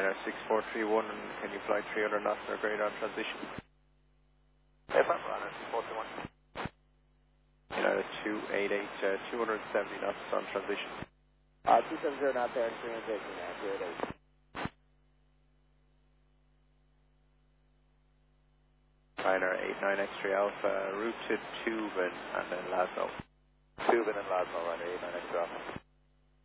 Ryanair 6431, and can you fly 300 knots or greater on transition? Yes, I'm Ryanair 6431. United 288, 270 knots on transition. 270 knots there, 318 now, 288. Ryanair 89 X-ray Alpha, route to Tuban and then Laszlo. Tuban and Laszlo, Ryanair 89 X-ray Alpha.